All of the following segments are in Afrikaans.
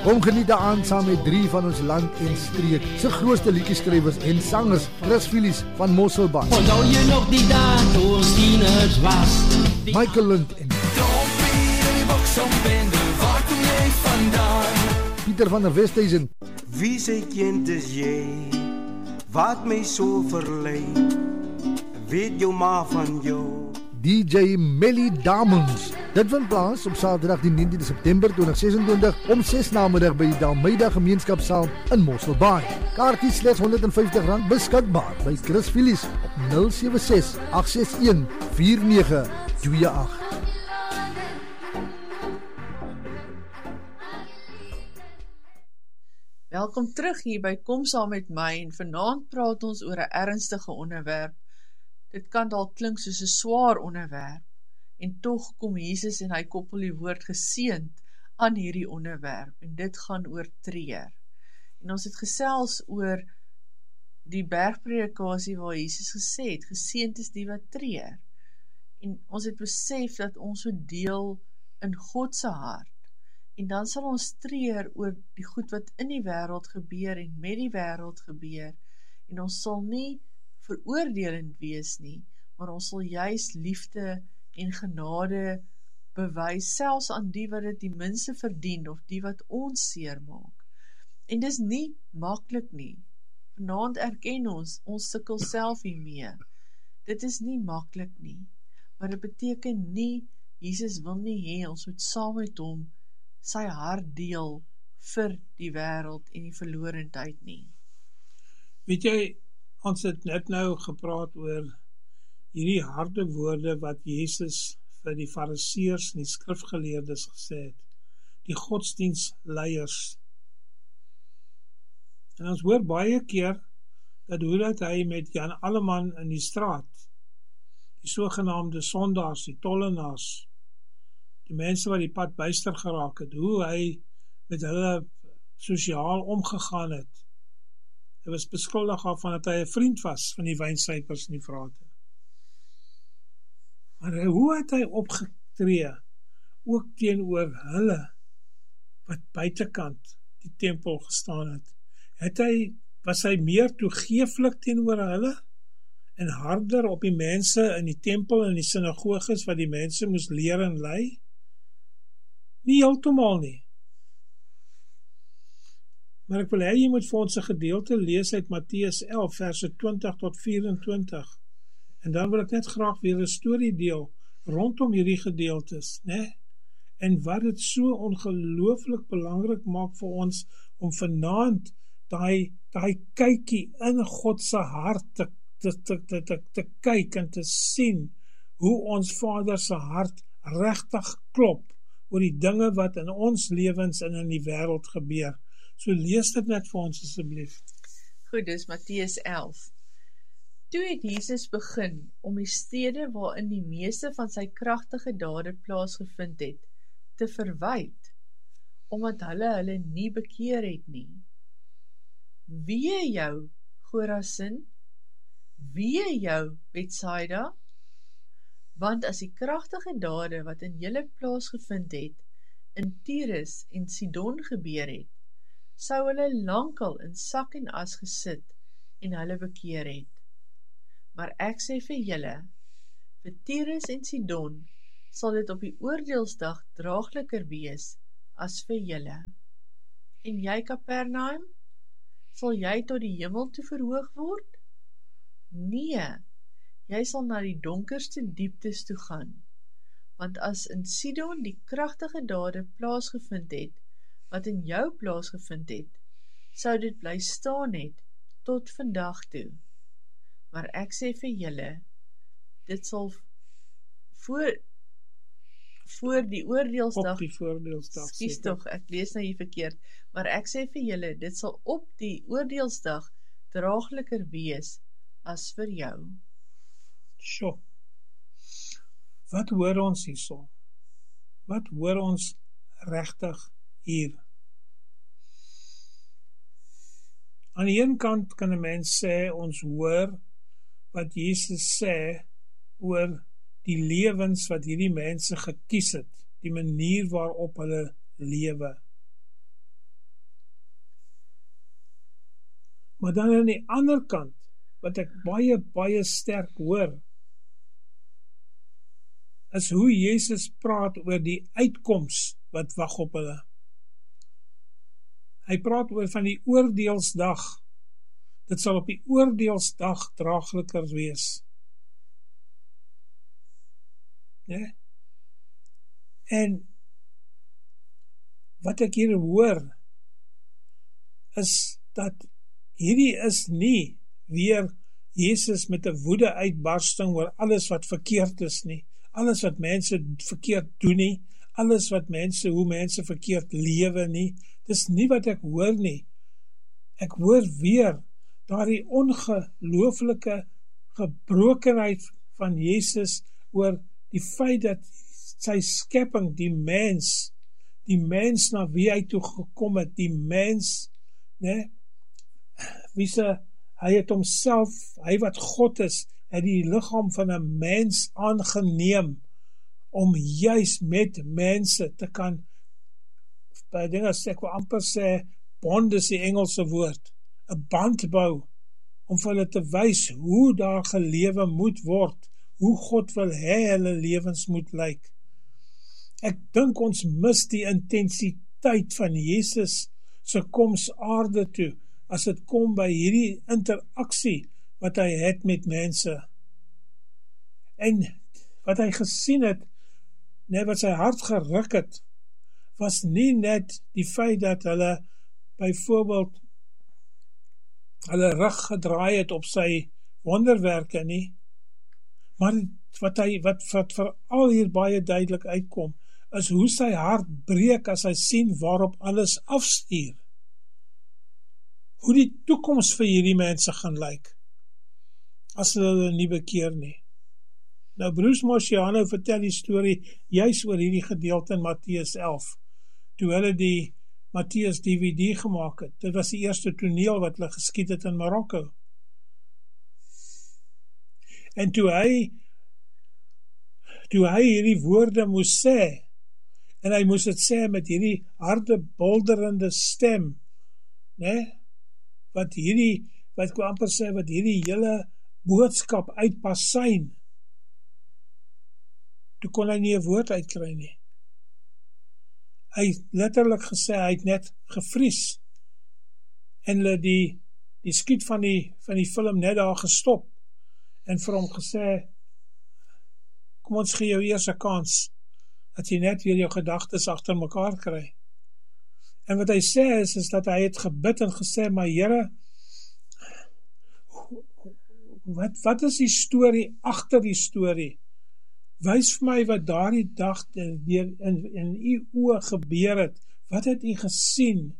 Kom geniet aan saam met 3 van ons land en streek se grootste liedjieskrywers en sangers, Chris Phillips van Mosselbaai. Onthou jy nog die dag toe ons tieners was? Michael Lund en Pieter van der Westhuizen. Wie sy kind is jy, wat my so verlei, weet jou maar van jou. DJ Melly Damons. Dit vind plaas op Saterdag die 19de September 2026 om 6 namiddag by die Dalmeida Gemeenskapssaal in Mosselbaai. Kaartjies slegs R150 beskikbaar by Chris Phillips op 076 861 4928. Welkom terug hier by Kom Saam Met My en vanaand praat ons oor 'n ernstige onderwerp. Dit kan dalk klink soos 'n swaar onderwerp en tog kom Jesus en hy koppel die woord geseënd aan hierdie onderwerp en dit gaan oor treur. En ons het gesels oor die bergpredikasie waar Jesus gesê het, geseënd is die wat treur. En ons het besef dat ons so deel in God se hart. En dan sal ons treur oor die goed wat in die wêreld gebeur en met die wêreld gebeur. En ons sal nie veroordelend wees nie, maar ons sal juis liefde en genade bewys, selfs aan die wat dit die minste verdien, of die wat ons seer maak. En dis nie maklik nie. Vanaand erken ons sukkel self hiermee. Dit is nie maklik nie, maar dit beteken nie, Jesus wil nie hê ons moet saam met hom sy hart deel vir die wêreld en die verlorendheid nie. Weet jy, ons het net nou gepraat oor hierdie harde woorde wat Jesus vir die fariseërs en die skrifgeleerdes gesê het, die godsdienstleiers. En ons hoor baie keer dat hy met Jan Alleman in die straat, die sogenaamde sondaars, die tollenaars, die mense wat die pad byster geraak het, hoe hy met hulle sosiaal omgegaan het. Hy was beskuldig van dat hy 'n vriend was van die wynsuipers en die vrate. Maar hoe het hy opgetree, ook teenoor hulle, wat buitekant die tempel gestaan het? Was hy meer toegeeflik teenoor hulle, en harder op die mense in die tempel en die sinagoges, wat die mense moes leer en lei? Nie heeltemal nie. Maar ek wil hê jy moet vir ons 'n gedeelte lees uit Matteus 11, verse 20 tot 24. En dan wil ek net graag weer 'n storie deel rondom hierdie gedeeltes, né? En wat dit so ongelooflik belangrik maak vir ons om vanaand daai kykie in God se hart te kyk en te sien hoe ons Vader se hart regtig klop oor die dinge wat in ons lewens en in die wêreld gebeur. So lees dit net vir ons asseblief. Goed, dis Matteus 11. Toe het Jesus begin om die stede waarin die meeste van sy kragtige dade plaasgevind het, te verwyd, omdat hulle nie bekeer het nie. Wee jou, Chorazin, wee jou, Betsaida, want as die kragtige dade wat in julle plaasgevind het, in Tyrus en Sidon gebeur het, sou hulle lankal in sak en as gesit en hulle bekeer het. Maar ek sê vir julle, vir Tyrus en Sidon sal dit op die oordeelsdag draagliker wees as vir julle. En jy, Kapernaum, sal jy tot die hemel toe verhoog word? Nee, jy sal na die donkerste dieptes toe gaan, want as in Sidon die kragtige dade plaasgevind het, wat in jou plaasgevind het, sou dit bly staan het tot vandag toe. Maar ek sê vir julle, dit sal voor die oordeelsdag, op die voordeelsdag, skies tog, ek lees nou hier verkeerd, maar ek sê vir julle, dit sal op die oordeelsdag draagliker wees as vir jou. Sjoe, wat hoor ons hierso? Wat hoor ons regtig hier? Aan die een kant kan 'n mens sê, ons hoor wat Jesus sê oor die lewens wat hierdie mense gekies het, die manier waarop hulle lewe. Maar dan aan die ander kant, wat ek baie, baie sterk hoor, is hoe Jesus praat oor die uitkoms wat wag op hulle. Hy praat oor van die oordeelsdag. Dit sal op die oordeelsdag draagliker wees. Ja? En wat ek hier hoor, is dat hierdie is nie weer Jesus met 'n woede uitbarsting oor alles wat verkeerd is nie, alles wat mense verkeerd doen nie, alles wat hoe mense verkeerd lewe nie. Dis nie wat ek hoor nie. Ek hoor weer daardie ongelooflike gebrokenheid van Jesus oor die feit dat sy skepping, die mens na wie hy toe gekom het, die mens, né, hy het homself, hy wat God is, het die liggaam van 'n mens aangeneem, om juis met mense te kan, by dinge as ek wil amper sê, bond is die Engelse woord, 'n band bou, om vir hulle te wys hoe daar gelewe moet word, hoe God wil hê hulle lewens moet lyk. Ek dink ons mis die intensiteit van Jesus se koms aarde toe, as dit kom by hierdie interaksie wat hy het met mense. En wat hy gesien het, net wat sy hart geruk het, was nie net die feit dat hulle byvoorbeeld hulle rug gedraai het op sy wonderwerke nie, maar wat veral hier baie duidelik uitkom, is hoe sy hart breek as hy sien waarop alles afstuur. Hoe die toekoms vir hierdie mense gaan lyk, as hulle nie bekeer nie. Nou Bruce Marciano vertel die storie juis oor hierdie gedeelte in Matteus 11, toe hulle die Matteus DVD gemaak het. Dit was die eerste toneel wat hulle geskiet het in Marokko. En toe hy hierdie woorde moes sê, en hy moes dit sê met hierdie harde, bulderende stem, né? Wat hierdie hele boodskap uitpasyn, toe kon hy nie 'n woord uitkry nie. Hy letterlik gesê, hy het net gevries, en hulle die skiet van die film net daar gestop, en vir hom gesê, kom ons gee jou eers 'n kans, dat jy net weer jou gedagtes agter mekaar kry. En wat hy sê is dat hy het gebid en gesê, maar Here, wat is die storie agter die storie? Wys vir my wat daardie dag in u oë gebeur het. Wat het u gesien?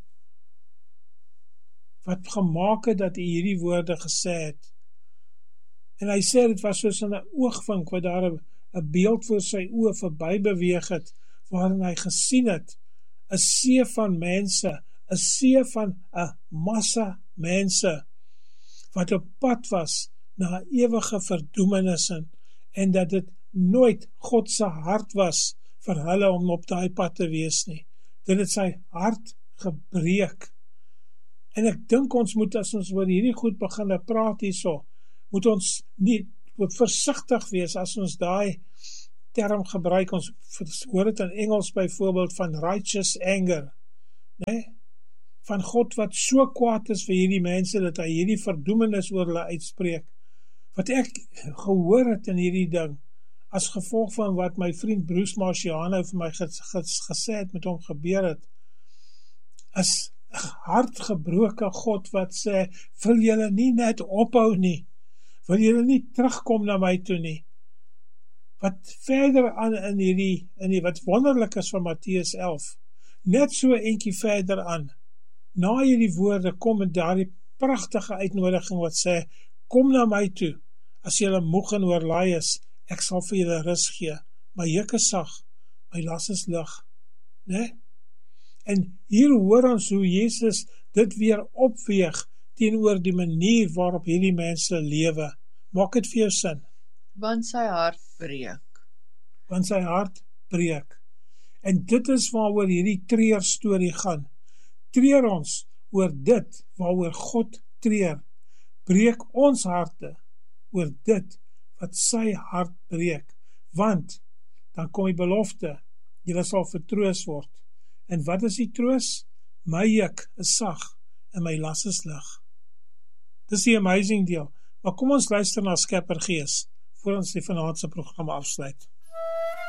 Wat gemaak het dat u hierdie woorde gesê het? En hy sê, dit was soos in 'n oogwink, wat daar 'n beeld voor sy oë verby beweeg het, waarin hy gesien het, 'n see van mense, 'n see van 'n massa mense, wat op pad was na ewige verdoemenis, en dat dit nooit God se hart was vir hulle om op daai pad te wees nie. Dit het sy hart gebreek. En ek dink ons moet, as ons oor hierdie goed begin praat hierso, moet ons nie versigtig wees as ons daai term gebruik. Ons hoor dit in Engels byvoorbeeld van righteous anger, né? Van God wat so kwaad is vir hierdie mense, dat hy hierdie verdoemenis oor hulle uitspreek. Wat ek gehoor het in hierdie ding, as gevolg van wat my vriend Bruce Marciano vir my gesê het met hom gebeur het, is 'n hartgebroke God wat sê, wil julle nie net ophou nie, wil julle nie terugkom na my toe nie. Wat verder aan in die wat wonderlik is van Matteus 11, net so eentjie verder aan, na hierdie woorde kom en daardie pragtige uitnodiging wat sê, kom na my toe, as julle moeg en oorlaai is, ek sal vir julle rus gee, my juk is sag, my las is lig, né? En hier hoor ons hoe Jesus dit weer opweeg teenoor die manier waarop hierdie mense lewe. Maak dit vir jou sin? Want sy hart breek. Want sy hart breek. En dit is waaroor hierdie treur storie gaan. Treur ons oor dit waaroor God treur, breek ons harte oor dit wat sy hart breek, want dan kom die belofte, julle sal vertroos word. En wat is die troos? My juk is sag en my las is lig. Dis die amazing deel. Maar kom ons luister na Skepper Gees, voor ons die vanaand se program afsluit.